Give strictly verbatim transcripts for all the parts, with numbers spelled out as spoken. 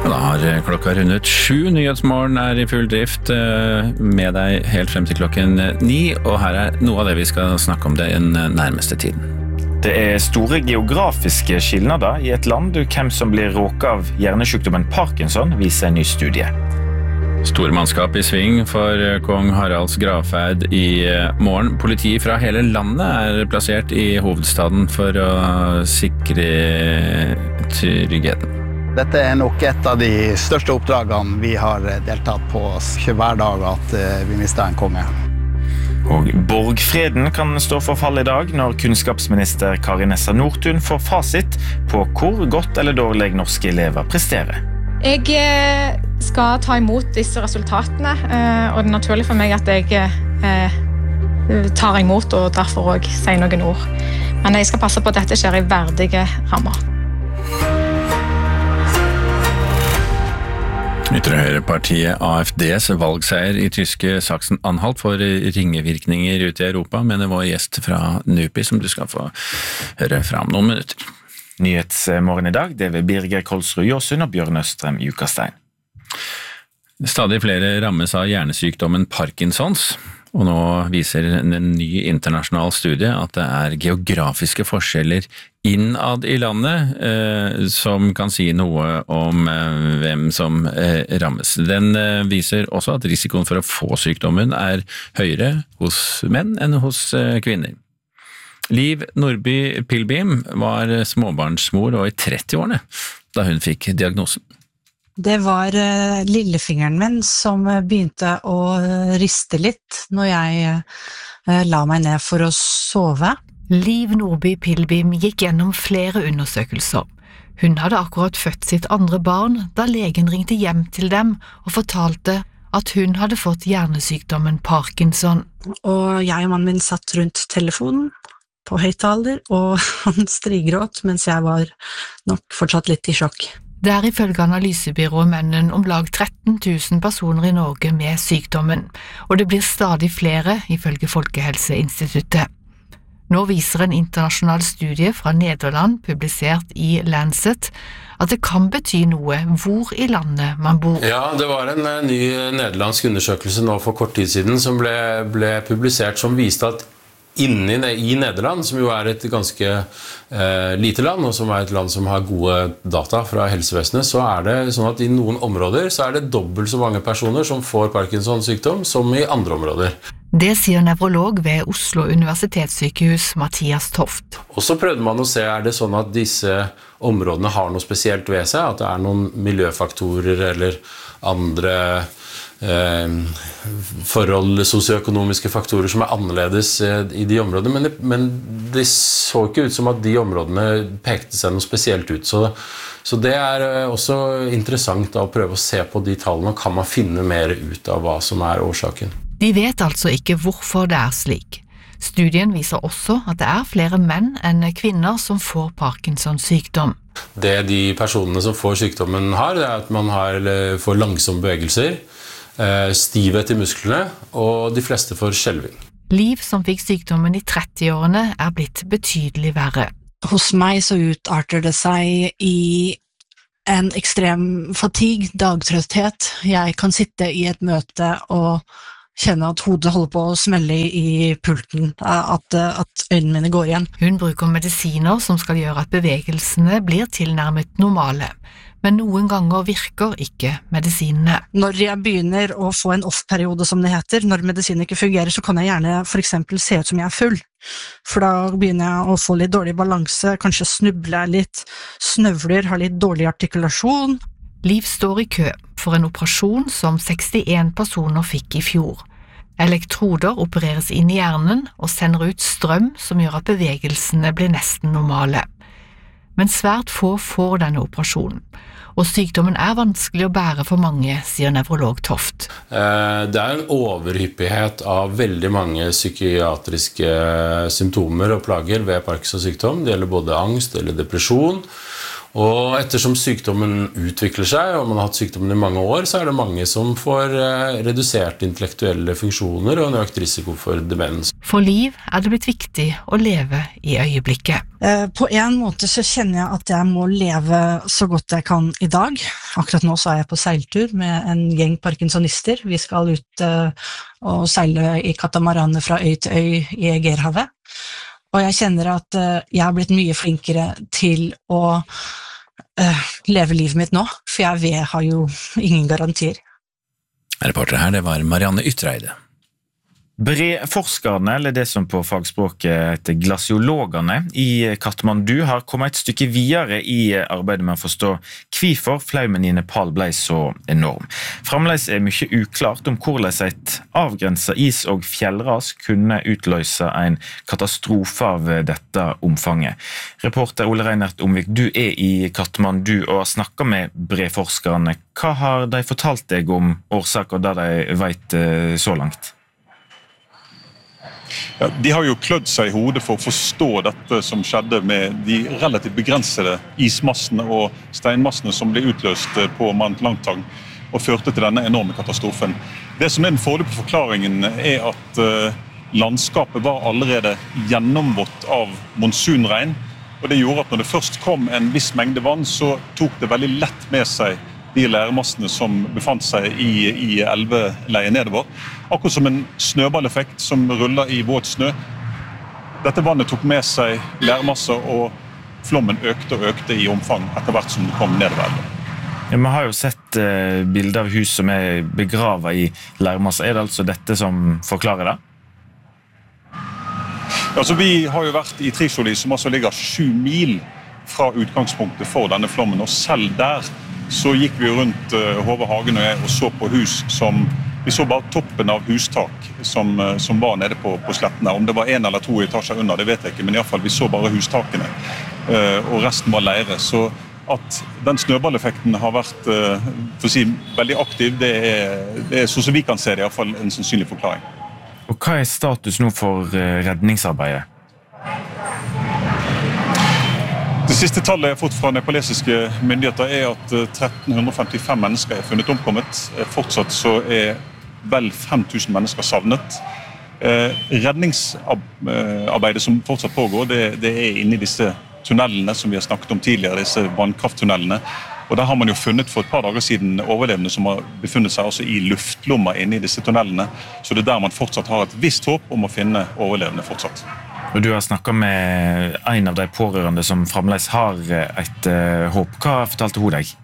Da har klokka rundet sju, Nyhetsmorgen er i full drift med deg helt frem til klokken ni, og her er noe av det vi skal snakke om den nærmeste tiden. Det er store geografiske skillnader i et land, hvem som blir råket av hjernesykdommen Parkinson, viser en ny studie. Store mannskap i sving for kong Haralds gravferd i morgen. Politi fra hele landet er plassert i hovedstaden for å sikre tryggheten. Dette er nok et av de største oppdragene vi har deltatt på. Ikke hver dag at vi mister en konge. Og borgfreden kan stå for fall i dag når kunnskapsminister Kari Nessa Nordtun får fasit på hvor godt eller dårlig norske elever presterer. Jeg skal ta imot disse resultatene, og det er naturlig for meg at jeg tar imot og derfor også sier noen ord. Men jeg skal passe på at dette skjer i verdige rammer. Ytre Høyre-partiet A F D's valgseier i tyske Sachsen-Anhalt får ringevirkninger ute i Europa, mener vår gjest fra NUPI, som du skal få høre fra om noen minutter. Nyhetsmorgen i dag, det ved Birger Kolsrud Jåsund og Bjørn Østrem Jukastein. Stadig flere rammes av hjernesykdommen Parkinsons, og nå viser en ny internasjonal studie at det er geografiske forskjeller innad i landet eh, som kan si noe om eh, hvem som eh, rammes. Den eh, viser også at risikoen for å få sykdommen er høyere hos menn enn hos eh, kvinner. Liv Nordby Pilbim var småbarnsmor og i trettiårene da hun fikk diagnosen. Det var uh, lillefingeren min som begynte å riste litt når jeg uh, la meg ned for å sove. Liv Nordby Pilbim gikk gjennom flere undersøkelser. Hun hadde akkurat født sitt andre barn da legen ringte hjem til dem og fortalte at hun hadde fått hjernesykdommen Parkinson. Og jeg og mannen min satt rundt telefonen på høyttaler, og han strigråt mens jeg var nok fortsatt litt i sjokk. Det er ifølge analysebyrået Mennen om lag tretten tusen personer i Norge med sykdommen, og det blir stadig flere ifølge Folkehelseinstituttet. Nå viser en internasjonal studie fra Nederland, publisert i Lancet, at det kan bety noe hvor i landet man bor. Ja, det var en ny nederlandsk undersøkelse nå for kort tid siden som ble, ble publisert, som viste at Inni, i Nederland, som jo er et ganske eh, lite land, og som er et land som har gode data fra helsevesenet, så er det sånn at i noen områder så er det dobbelt så mange personer som får Parkinsons sykdom som i andre områder. Det sier nevrolog ved Oslo universitetssykehus Mathias Toft. Og så prøvde man å se, er det sånn at disse områdene har noe spesielt ved seg, at det er noen miljøfaktorer eller andre Eh, forhold, sosioøkonomiske faktorer som er annerledes eh, i de områdene, men det, men det så ikke ut som at de områdene pekte seg noe spesielt ut, så, så det er eh, også interessant da, å prøve å se på de tallene, kan man finne mer ut av hva som er årsaken. De vet altså ikke hvorfor det er slik. Studien viser også at det er flere menn enn kvinner som får Parkinsons sykdom. Det de personene som får sykdommen har, det er at man har, får langsomme bevegelser, stivhet i musklene, og de fleste får skjelving. Liv som fikk sykdommen i trettiårene er blitt betydelig verre. Hos meg så utarter det seg i en ekstrem fatigue, dagtrøtthet. Jeg kan sitte i et møte og kjenne at hodet holder på å smelle i pulten, at, at øynene mine går igjen. Hun bruker medisiner som skal gjøre at bevegelsene blir tilnærmet normale. Men noen ganger virker ikke medisinene. Når jeg begynner å få en off-periode, som det heter, når medisinen ikke fungerer, så kan jeg gjerne for eksempel se ut som jeg er full. For da begynner jeg å få litt dårlig balanse, kanskje snubler jeg litt, snøvler, har litt dårlig artikulasjon. Liv står i kø for en operasjon som sekstien personer fikk i fjor. Elektroder opereres inn i hjernen og sender ut strøm som gjør at bevegelsene blir nesten normale. Men svært få får denne operasjonen, og sykdommen er vanskelig å bære for mange, sier nevrolog Toft. Det er en overhyppighet av veldig mange psykiatriske symptomer og plager ved Parkinsons sykdom. Det gjelder både angst eller depresjon, Og ettersom sykdommen utvikler seg, og man har hatt sykdommen i mange år, så er det mange som får reduserte intellektuelle funksjoner og en økt risiko for demens. For Liv er det blitt viktig å leve i øyeblikket. På en måte så kjenner jeg at jeg må leve så godt jeg kan i dag. Akkurat nå så er jeg på seiltur med en gjeng parkinsonister. Vi skal ut og seile i katamaraner fra øy til øy i Egeerhavet. Og jeg kjenner at jeg har blitt mye flinkere til å uh, leve livet mitt nå, for jeg vet, har jo ingen garantier. Reporter her, det var Marianne Ytreide. Breforskerne, eller det som på fagspråket heter glasiologene, i Kathmandu har kommet et stykke videre i arbeidet med å forstå hvorfor flaumen i Nepal ble så enorm. Fremdeles er mye uklart om hvordan et avgrenset is- og fjellras kunne utløse en katastrofe av dette omfanget. Reporter Ole Reinert Omvik, du er i Kathmandu og har snakket med breforskerne. Hva har de fortalt deg om årsaker der de vet så langt? Ja, de har jo klødd seg i hodet for å forstå dette som skjedde med de relativt begrensede ismassene og steinmassene som ble utløst på Mount Langtang og førte til denne enorme katastrofen. Det som er den foreløpige forklaringen er at uh, landskapet var allerede gjennomvått av monsunregn, og det gjorde at når det først kom en viss mengde vann, så tok det veldig lett med seg de læremassene som befant seg i, i elveleiet nedover. Akkurat som en snøballeffekt som ruller i våt snø. Dette vannet tok med seg lærmasser, og flommen økte og økte i omfang etter hvert som det kom nedover elven. Ja, vi har jo sett uh, bilder av hus som er begravet i lærmasser. Er det altså dette som forklarer det? Altså, vi har jo vært i Trisholi, som altså ligger sju mil fra utgangspunktet for denne flommen, og selv der så gikk vi rundt uh, Håvard Hagen og jeg og så på hus som, vi så bare toppen av hustak som, uh, som var nede på, på slettene. Om det var en eller to etasjer under, det vet jeg ikke, men i hvert fall vi så bare hustakene, uh, og resten var leire. Så at den snøballeffekten har vært uh, for å si, veldig aktiv, det er, det er så som vi kan se det, i hvert fall en sannsynlig forklaring. Og hva er status nå for uh, redningsarbeidet? Det siste tallet jeg har fått fra nepalesiske myndigheter er at tretten femtifem mennesker er funnet omkommet. Fortsatt så er vel fem tusen mennesker savnet. Redningsarbeidet som fortsatt pågår, det, det er inne i disse tunnelene som vi har snakket om tidligere, disse vannkrafttunnelene. Og der har man jo funnet for et par dager siden overlevende som har befunnet seg også i luftlommer inne i disse tunnelene. Så det er der man fortsatt har et visst håp om å finne overlevende fortsatt. Og du har snakket med en av de pårørende som fremdeles har et uh, håp. Hva fortalte hun deg?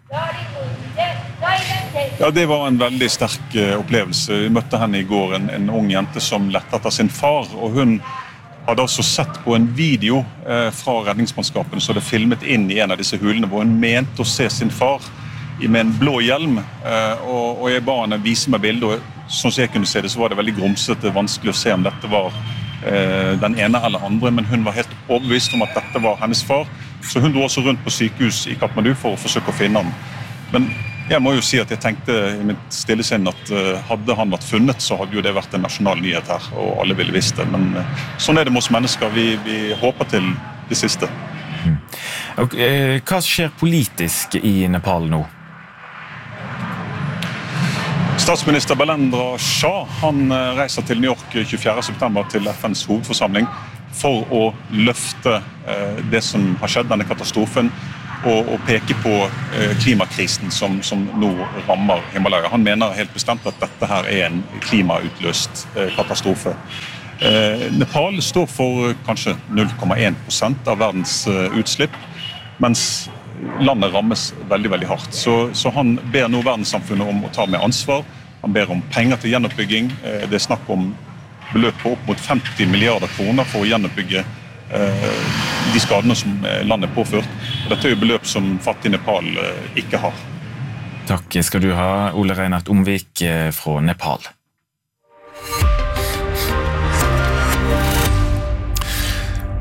Ja, det var en veldig sterk uh, opplevelse. Vi møtte henne i går, en, en ung jente som lette etter sin far, og hun hadde også sett på en video uh, fra redningsmannskapen, så det filmet inn i en av disse hulene, hvor hun mente å se sin far med en blå hjelm, uh, og, og jeg ba henne vise meg bildet, og sånn som jeg kunne se det, så var det veldig grumsete, vanskelig å se om dette var den ene eller andre, men hun var helt overbevist om at dette var hennes far, så hun dro også rundt på sykehus i Kathmandu for å forsøke å finne han. Men jeg må jo si at jeg tenkte i mitt stille sinn at hadde han vært funnet, så hadde jo det vært en nasjonal nyhet her, og alle ville visst det, men sånn er det med oss mennesker, vi, vi håper til det siste. Mm. Og, eh, hva skjer politisk i Nepal nå? Statsminister Belendra Shah han reiser til New York tjuefjerde september til F N's hovedforsamling for å løfte eh, det som har skjedd, denne katastrofen, og, og peke på eh, klimakrisen som, som nå rammer Himalaya. Han mener helt bestemt at dette her er en klimautløst eh, katastrofe. Eh, Nepal står for kanskje null komma en prosent av verdens eh, utslipp, mens landet rammes veldig, veldig hardt. Så, så han ber nå verdenssamfunnet om å ta med ansvar. Han ber om penger til gjenoppbygging. Det er snakk om beløp på opp mot femti milliarder kroner for å gjenoppbygge eh, de skadene som landet er påført. Og dette er jo beløp som fattig Nepal eh, ikke har. Takk skal du ha, Ole Reinert Omvik fra Nepal.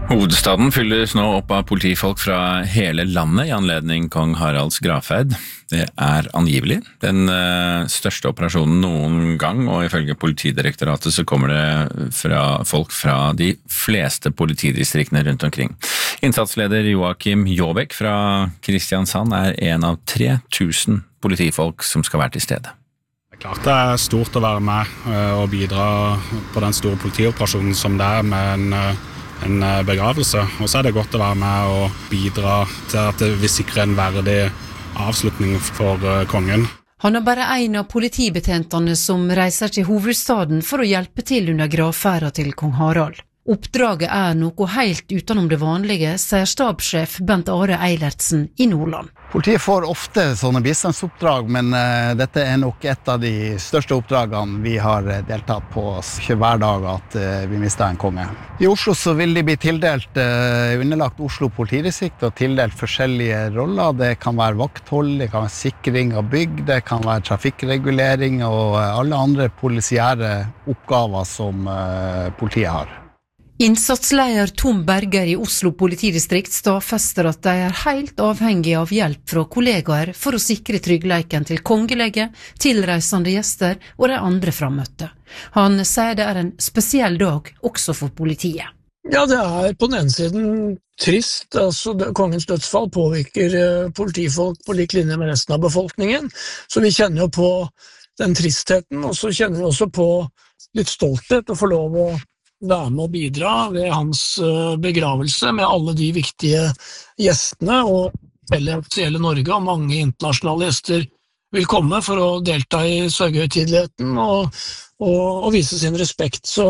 Hovedstaden fylles nå opp av politifolk fra hele landet i anledning kong Haralds gravferd. Det er angivelig den største operasjonen noen gang, og ifølge Politidirektoratet så kommer det fra folk fra de fleste politidistriktene rundt omkring. Innsatsleder Joakim Jåbek fra Kristiansand er en av tre tusen politifolk som skal være til stede. Det er klart det er stort å være med og bidra på den store politioperasjonen som det er med en en begravelse, og så er det godt å være med og bidra til at vi sikrer en verdig avslutning for kongen. Han er bare en av politibetjentene som reiser til hovedstaden for å hjelpe til under gravferda til kong Harald. Oppdraget er noe helt utenom det vanlige, sier stabssjef Bent Are Eilertsen i Nordland. Politiet får ofte sånne bistandsoppdrag, men uh, dette er nok et av de største oppdragene vi har deltatt på. Ikke hver dag at uh, vi mister en konge. I Oslo så vil de bli tildelt uh, underlagt Oslo politidistrikt og tildelt forskjellige roller. Det kan være vakthold, det kan være sikring av bygg, det kan være trafikkregulering og uh, alle andre polisiære oppgaver som uh, politiet har. Innsatsleder Tom Berger i Oslo politidistrikt stadfester at de er helt avhengige av hjelp fra kollegaer for å sikre tryggleiken til kongelege, tilreisende gjester og de andre frammøtte. Han sier det er en spesiell dag også for politiet. Ja, det er på den ene siden trist. Altså, det, kongens dødsfall påvirker uh, politifolk på lik linje med resten av befolkningen, så vi kjenner jo på den tristheten, og så kjenner vi også på litt stolthet å få lov å være med å bidra ved hans begravelse med alle de viktige gjestene, og hele Norge og mange internasjonale gjester vil komme for å delta i sørgehøytideligheten og, og, og vise sin respekt. Så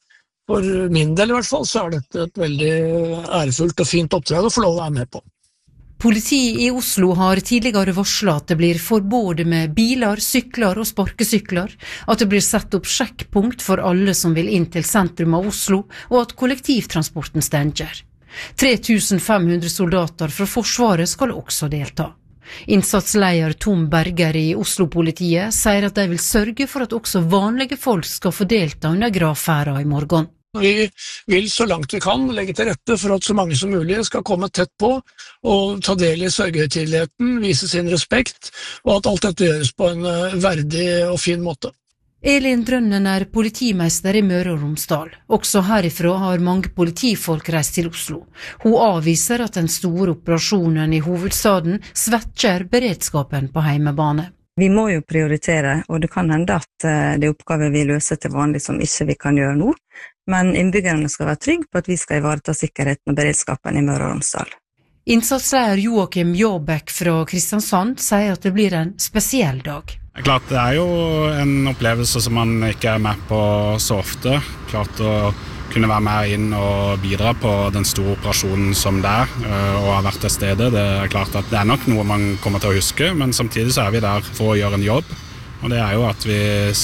for min del i hvert fall så er dette et veldig ærefullt og fint oppdrag å få lov å være med på. Politiet i Oslo har tidligere varslet at det blir forbud med biler, sykler og sparkesykler, at det blir satt opp sjekkpunkt for alle som vil inn til sentrum av Oslo, og at kollektivtransporten stenger. tre tusen fem hundre soldater fra Forsvaret skal også delta. Innsatsleder Tom Berger i Oslo-politiet sier at de vil sørge for at også vanlige folk skal få delta under gravferda i morgen. Vi vil så langt vi kan legge til rette for at så mange som mulig skal komme tett på og ta del i sørgehøytideligheten, vise sin respekt, og at alt dette gjøres på en verdig og fin måte. Elin Drønnen er politimeister i Møre og Romsdal. Også herifra har mange politifolk reist til Oslo. Hun avviser at den store operasjonen i hovedstaden svekker beredskapen på heimebane. Vi må jo prioritere, og det kan hende at det er oppgaver vi løser til vanlig som ikke vi kan gjøre nå, men innbyggerne skal være trygge på at vi skal ivareta sikkerheten og beredskapen i Møre og Romsdal. Innsatsleder Joakim Jåbek fra Kristiansand sier at det blir en spesiell dag. Det er klart, det er jo en opplevelse som man ikke er med på så ofte. Klart å kunne være med inn og bidra på den store operasjonen som det er, og har vært til stede. Det er klart at det er nok noe man kommer til å huske, men samtidig så er vi der for å gjøre en jobb. Og det er jo at vi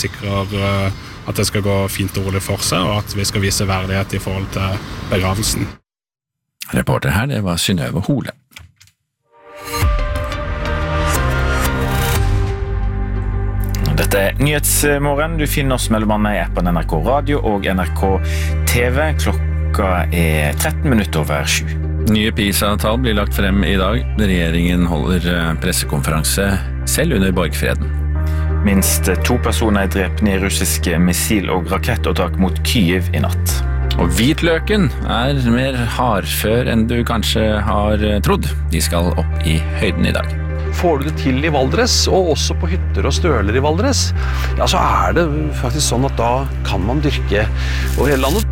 sikrer at det skal gå fint og rolig for seg, og at vi skal vise verdighet i forhold til begravelsen. Reporter her, det var Synnøve Hole. Dette er Nyhetsmorgen. Du finner oss mellom annet i appen N R K Radio og N R K T V. Klokka er tretten minutter over sju. Nye PISA-tall blir lagt frem i dag. Regjeringen holder pressekonferanse selv under borgfreden. Minst to personer er drepne i russiske missil- og rakettopptak mot Kyiv i natt. Og hvitløken er mer hardfør enn du kanskje har trodd. De skal opp i høyden i dag. Får du det til i Valdres, og også på hytter og støler i Valdres, ja, så er det faktisk sånn at da kan man dyrke over hele landet.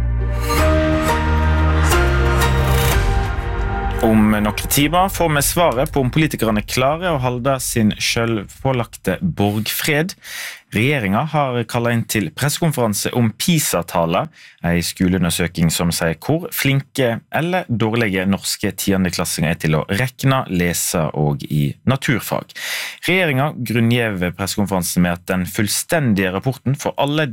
Om noen timer får vi svaret på om politikerne klarer å holde sin selvpålagte borgfred. Regjeringen har kallet inn til pressekonferanse om PISA-taler, en skoleundersøking som sier hvor flinke eller dårlige norske tiendeklassinger er til å rekne, lese og i naturfag. Regjeringen grunngjev pressekonferansen med at den fullstendige rapporten for alle